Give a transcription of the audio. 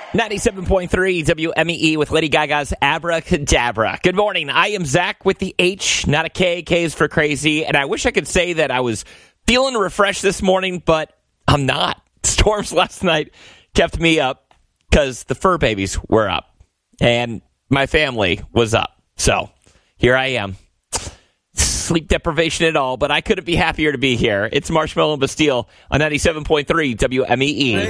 97.3 WMEE with Lady Gaga's Abracadabra. Good morning. I am Zach with the H, not a K. K is for crazy. And I wish I could say that I was feeling refreshed this morning, but I'm not. Storms last night kept me up because the fur babies were up and my family was up. So here I am. Sleep deprivation at all, but I couldn't be happier to be here. It's Marshmallow and Bastille on 97.3 WMEE.